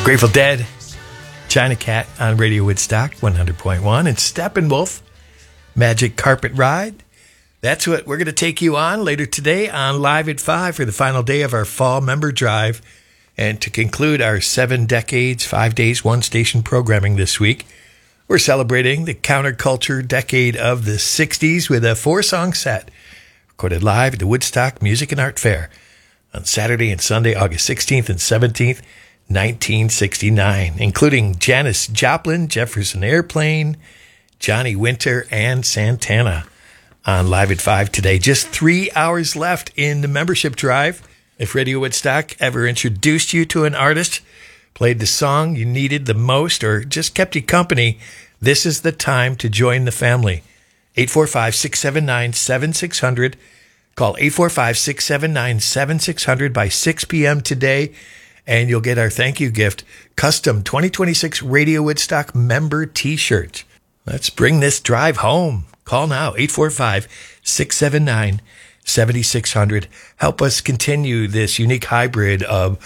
Grateful Dead, China Cat on Radio Woodstock 100.1, and Steppenwolf, Magic Carpet Ride. That's what we're going to take you on later today on Live at 5 for the final day of our fall member drive. And to conclude our 7 decades, 5 days, 1 station programming this week, we're celebrating the counterculture decade of the 60s with a 4-song set recorded live at the Woodstock Music and Art Fair on Saturday and Sunday, August 16th and 17th, 1969, including Janis Joplin, Jefferson Airplane, Johnny Winter, and Santana on Live at 5 today. Just 3 hours left in the membership drive. If Radio Woodstock ever introduced you to an artist, played the song you needed the most, or just kept you company, this is the time to join the family. 845-679-7600. Call 845-679-7600 by 6 p.m. today, and you'll get our thank you gift, custom 2026 Radio Woodstock member T-shirt. Let's bring this drive home. Call now, 845-679-7600. Help us continue this unique hybrid of